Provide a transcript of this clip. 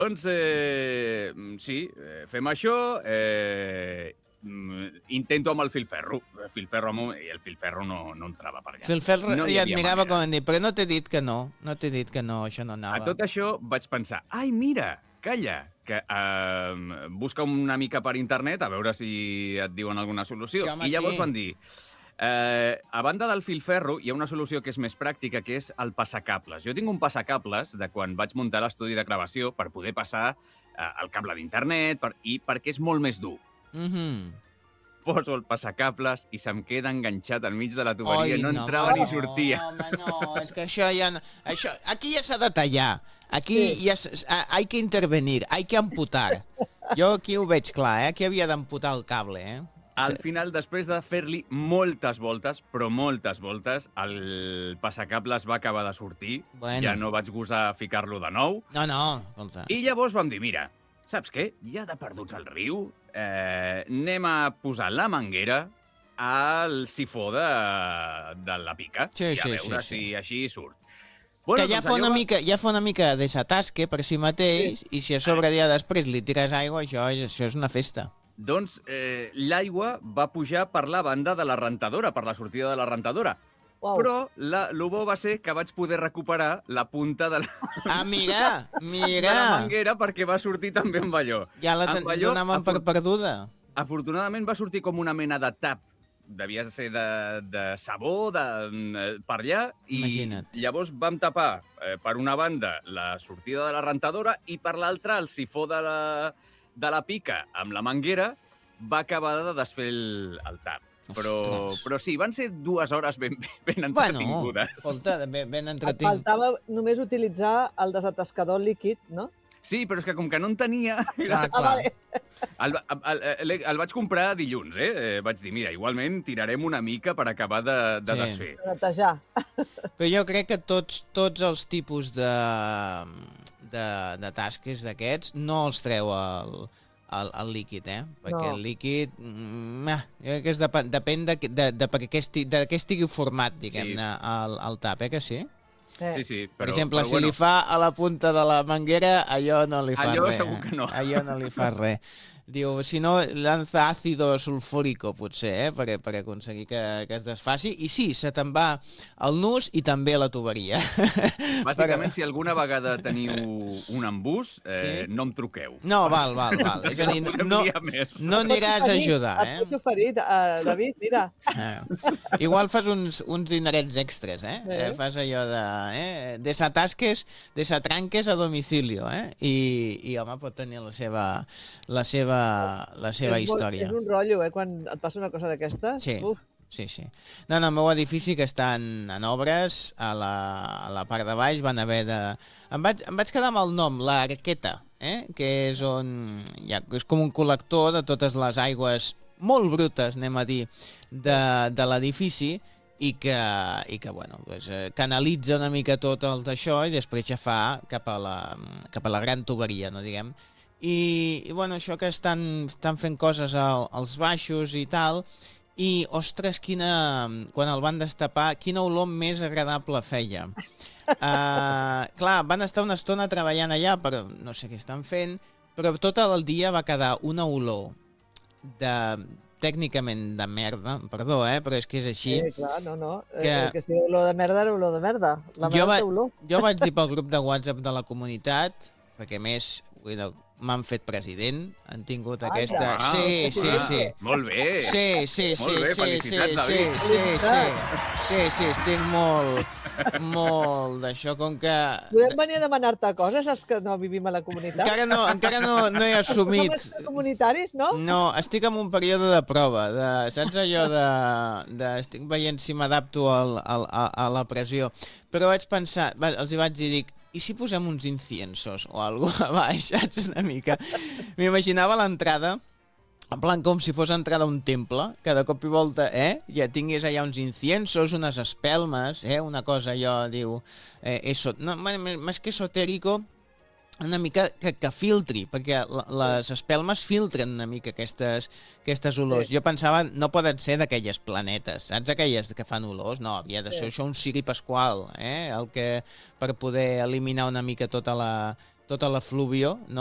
Doncs sí, fem això, intento amb el filferro. I el filferro no entrava per allà. Filferro No hi ja et havia mirava manera. com a dir, però no t'he dit que no, això no A anava. tot això vaig pensar, ai, mira, calla, que busca una mica per internet a veure si et diuen alguna solució. Sí, home, I llavors sí. van dir, a banda del filferro, hi ha una solució que és més pràctica, que és el passacables. Jo tinc un passacables de quan vaig muntar l'estudi de gravació per poder passar el cable d'internet i perquè és molt més dur. Poso el passacables i se'm queda enganxat al mig de la tuberia. No entrava ni sortia. Home, no, és que això ja... Aquí ja s'ha de tallar. Aquí ja hay que intervenir, hay que amputar. Jo aquí ho veig clar, Aquí havia d'amputar el cable, Al final, després de fer-li moltes voltes, però moltes voltes, el passacables va acabar de sortir. Bueno. Ja no vaig gosar ficar-lo de nou. No, escolta. I llavors vam dir, mira, saps què? Ja de perduts al riu, anem a posar la manguera al sifó de la pica. Sí, I a veure si així surt. Bueno, que ja fa una mica de s'atasque per si mateix, i si a sobre ja després li tires aigua, això és una festa. Doncs l'aigua va pujar per la banda de la rentadora, per la sortida de la rentadora. Uau. Però el bo va ser que vaig poder recuperar la punta de la, Mira! de la manguera perquè va sortir també amb allò. Ja la donàvem per perduda. Afortunadament va sortir com una mena de tap. Devia ser de sabó per allà. Imagina't. I llavors vam tapar per una banda la sortida de la rentadora i per l'altra el sifó de la pica amb la manguera va acabar de desfer el tap. Però sí, van ser 2 hores ben entretingudes. Bueno, escolta, ben entretingut. Faltava només utilitzar el desatascador líquid, no? Sí, però és que com que no en tenia... Clar. El vaig comprar dilluns, Vaig dir, mira, igualment tirarem una mica per acabar de desfer. Per netejar. Però jo crec que tots els tipus de tasques d'aquests no els treu el líquid, Perquè el líquid... jo crec que depèn de què estigui format, diguem-ne, el tap, que sí? Sí, Per exemple, si li fa a la punta de la manguera, allò no li fa res. Allò segur que no. Allò no li fa res. Diu, si no, lanza àcido sulfúrico, potser, per aconseguir que es desfaci. I sí, se te'n va el nus i també la tuberia. Bàsicament, si alguna vegada teniu un embús, no em truqueu. No, val. És a dir, no aniràs a ajudar, Et pots oferir, David, mira. Igual fas uns dinerets extres, Fas allò de desatranques a domicilio, I home, pot tenir la seva història. És un rotllo, quan et passa una cosa d'aquestes. Sí. Sí. No, el meu edifici, que estan en obres, a la part de baix van haver de... Em vaig quedar amb el nom, la Arqueta, que és és com un col·lector de totes les aigües molt brutes, anem a dir, de l'edifici, i que bueno, canalitza una mica tot el d'això i després ja fa cap a la gran tuberia, no diguem. I bueno, això que estan fent coses als baixos i tal, i, ostres, quan el van destapar, quina olor més agradable feia. Clar, van estar una estona treballant allà, però no sé què estan fent, però tot el dia va quedar una olor tècnicament de merda, perdó, però és que és així. Clar, no. Que si olor de merda era olor de merda. La merda té olor. Jo vaig dir pel grup de WhatsApp de la comunitat, perquè a més m'han fet president, han tingut aquesta... Sí. Molt bé. Sí, molt bé, felicitats, David. Sí, estic molt d'això, com que... Podem venir a demanar-te coses, els que no vivim a la comunitat? Encara no he assumit... Som comunitaris, no? No, estic en un període de prova, saps allò de estic veient si m'adapto a la pressió, però vaig pensar, els hi vaig dir, dic, i si posem uns inciensos o alguna cosa a baix, saps, una mica? M'imaginava l'entrada, en plan com si fos entrada a un temple, que de cop i volta, ja tingués allà uns inciensos, unes espelmes, una cosa allò, diu, més que esotérico, una mica que filtri, perquè les espelmes filtren una mica aquestes olors. Sí. Jo pensava, no poden ser d'aquelles planetes, saps, aquelles que fan olors? No, havia de ser això un ciri pasqual, per poder eliminar una mica tota tota la fluvió, no?